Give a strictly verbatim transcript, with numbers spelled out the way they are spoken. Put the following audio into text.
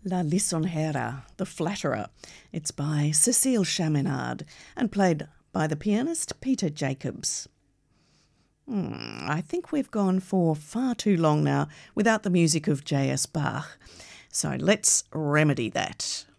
La Lisonjera, The Flatterer. It's by Cecile Chaminade and played by the pianist Peter Jacobs. Hmm, I think we've gone for far too long now without the music of J S Bach, so let's remedy that.